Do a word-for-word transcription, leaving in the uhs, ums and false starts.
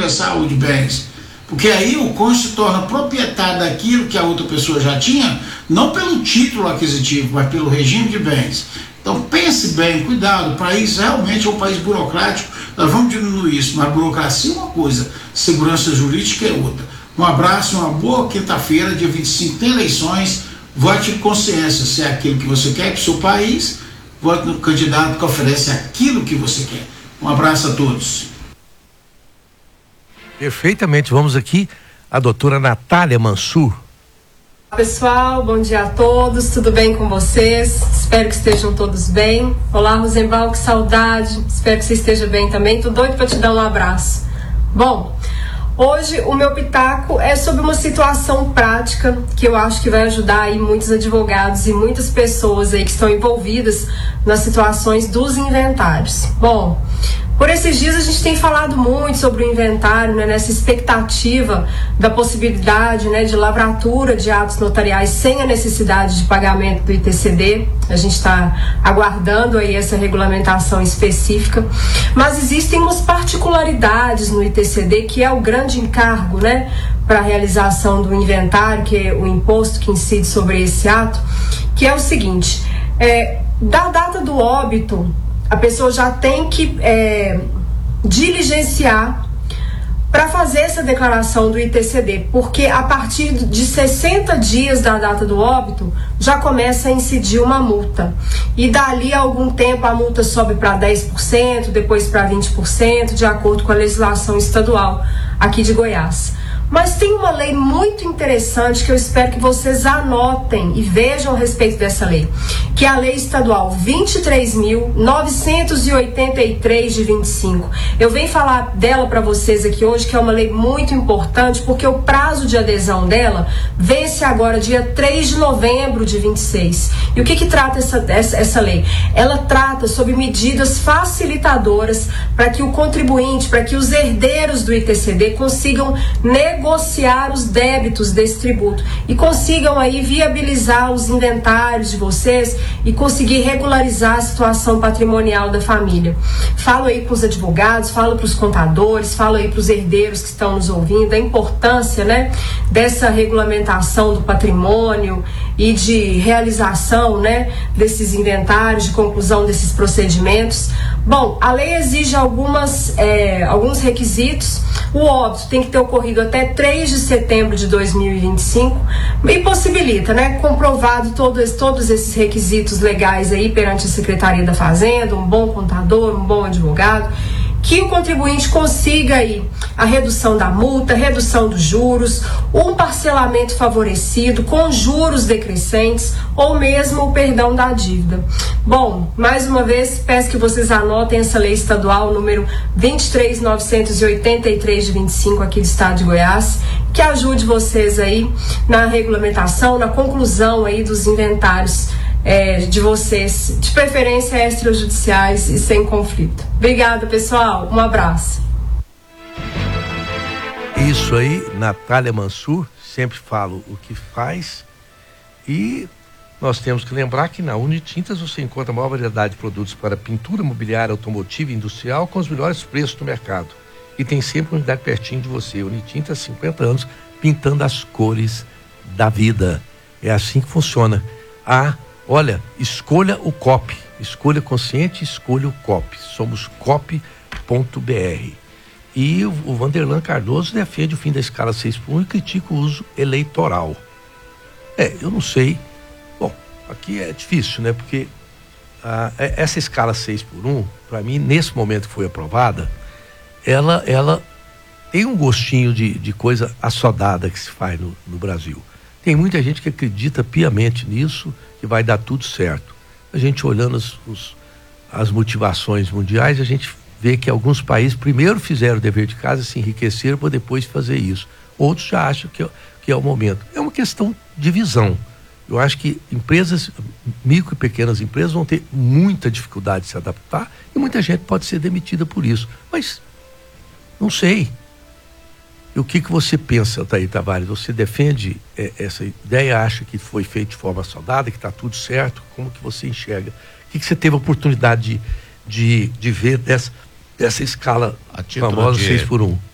universal de bens. Porque aí o cônjuge se torna proprietário daquilo que a outra pessoa já tinha, não pelo título aquisitivo, mas pelo regime de bens. Então pense bem, cuidado, o país realmente é um país burocrático, nós vamos diminuir isso, mas burocracia é uma coisa, segurança jurídica é outra. Um abraço, uma boa quinta-feira, dia vinte e cinco tem eleições, vote em consciência, se é aquilo que você quer para o seu país, vote no candidato que oferece aquilo que você quer. Um abraço a todos. Perfeitamente, vamos aqui a doutora Natália Mansur. Pessoal, bom dia a todos, tudo bem com vocês? Espero que estejam todos bem. Olá, Rosenbaum, que saudade, espero que você esteja bem também, tô doido para te dar um abraço. Bom, hoje o meu pitaco é sobre uma situação prática que eu acho que vai ajudar aí muitos advogados e muitas pessoas aí que estão envolvidas nas situações dos inventários. Bom, por esses dias a gente tem falado muito sobre o inventário, né, nessa expectativa da possibilidade, né, de lavratura de atos notariais sem a necessidade de pagamento do I T C D. A gente está aguardando aí essa regulamentação específica, mas existem umas particularidades no I T C D que é o grande encargo, né, para a realização do inventário, que é o imposto que incide sobre esse ato, que é o seguinte: é, da data do óbito, a pessoa já tem que é, diligenciar para fazer essa declaração do I T C D, porque a partir de sessenta dias da data do óbito já começa a incidir uma multa. E dali a algum tempo a multa sobe para dez por cento, depois para vinte por cento, de acordo com a legislação estadual aqui de Goiás. Mas tem uma lei muito interessante que eu espero que vocês anotem e vejam a respeito dessa lei, que é a Lei Estadual vinte e três mil novecentos e oitenta e três de vinte e cinco. Eu venho falar dela para vocês aqui hoje, que é uma lei muito importante, porque o prazo de adesão dela vence agora dia três de novembro de vinte e seis. E o que que trata essa, essa, essa lei? Ela trata sobre medidas facilitadoras para que o contribuinte, para que os herdeiros do I T C D consigam negociar negociar os débitos desse tributo e consigam aí viabilizar os inventários de vocês e conseguir regularizar a situação patrimonial da família. Falo aí para os advogados, falo para os contadores, falo aí para os herdeiros que estão nos ouvindo, a importância, né, dessa regulamentação do patrimônio e de realização, né, desses inventários, de conclusão desses procedimentos. Bom, a lei exige algumas, é, alguns requisitos. O óbito tem que ter ocorrido até três de setembro de dois mil e vinte e cinco e possibilita, né, comprovado todos, todos esses requisitos legais aí perante a Secretaria da Fazenda, um bom contador, um bom advogado, que o contribuinte consiga aí a redução da multa, redução dos juros, um parcelamento favorecido com juros decrescentes ou mesmo o perdão da dívida. Bom, mais uma vez, peço que vocês anotem essa lei estadual número vinte e três mil novecentos e oitenta e três de vinte e cinco aqui do estado de Goiás, que ajude vocês aí na regulamentação, na conclusão aí dos inventários É, de vocês, de preferência extrajudiciais e sem conflito. Obrigada, pessoal, um abraço. Isso aí, Natália Mansur, sempre falo o que faz, e nós temos que lembrar que na Unitintas você encontra a maior variedade de produtos para pintura, mobiliária, automotiva e industrial com os melhores preços do mercado, e tem sempre uma unidade pertinho de você. Unitintas, cinquenta anos pintando as cores da vida. É assim que funciona. A Olha, escolha o C O P, escolha consciente, escolha o C O P, somos cop ponto br. E o, o Vanderlan Cardoso defende o fim da escala seis por um e critica o uso eleitoral. É, eu não sei, bom, aqui é difícil, né, porque ah, essa escala seis por um, para mim, nesse momento que foi aprovada, ela, ela tem um gostinho de, de coisa assodada que se faz no, no Brasil. Tem muita gente que acredita piamente nisso, que vai dar tudo certo. A gente olhando os, os, as motivações mundiais, a gente vê que alguns países primeiro fizeram o dever de casa, se enriqueceram para depois fazer isso. Outros já acham que, que é o momento. É uma questão de visão. Eu acho que empresas, micro e pequenas empresas vão ter muita dificuldade de se adaptar e muita gente pode ser demitida por isso. Mas, não sei. E o que que você pensa, Altair Tavares? Você defende é, essa ideia, acha que foi feito de forma saudada, que está tudo certo? Como que você enxerga? O que que você teve a oportunidade de, de, de ver dessa, dessa escala famosa seis por um?